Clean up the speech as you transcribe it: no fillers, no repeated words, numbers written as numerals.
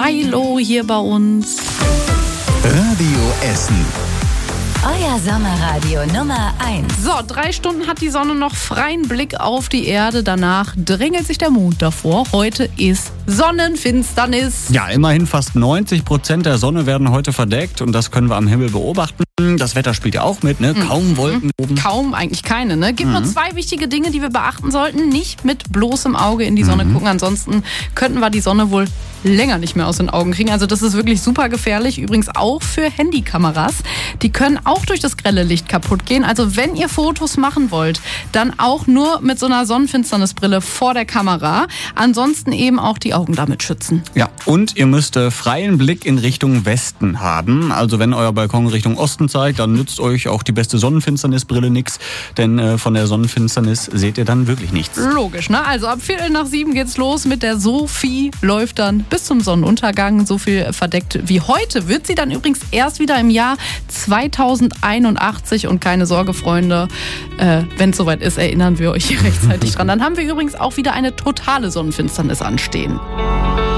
Milo hier bei uns. Radio Essen. Euer Sommerradio Nummer 1. So, 3 Stunden hat die Sonne noch freien Blick auf die Erde. Danach drängelt sich der Mond davor. Heute ist Sonnenfinsternis. Ja, immerhin fast 90% der Sonne werden heute verdeckt und das können wir am Himmel beobachten. Das Wetter spielt ja auch mit, ne? Kaum Wolken oben. Kaum, eigentlich keine, ne? Gibt nur 2 wichtige Dinge, die wir beachten sollten. Nicht mit bloßem Auge in die Sonne gucken, ansonsten könnten wir die Sonne wohl länger nicht mehr aus den Augen kriegen. Also das ist wirklich super gefährlich. Übrigens auch für Handykameras. Die können auch durch das grelle Licht kaputt gehen. Also wenn ihr Fotos machen wollt, dann auch nur mit so einer Sonnenfinsternisbrille vor der Kamera. Ansonsten eben auch die Augen damit schützen. Ja, und ihr müsst freien Blick in Richtung Westen haben. Also wenn euer Balkon Richtung Osten zeigt, dann nützt euch auch die beste Sonnenfinsternisbrille nichts. Denn von der Sonnenfinsternis seht ihr dann wirklich nichts. Logisch, ne? Also ab 6:45 geht's los mit der Sophie. Läuft dann bis zum Sonnenuntergang. So viel verdeckt wie heute wird sie dann übrigens erst wieder im Jahr 2081. Und keine Sorge, Freunde, wenn es soweit ist, erinnern wir euch rechtzeitig dran. Dann haben wir übrigens auch wieder eine totale Sonnenfinsternis anstehen.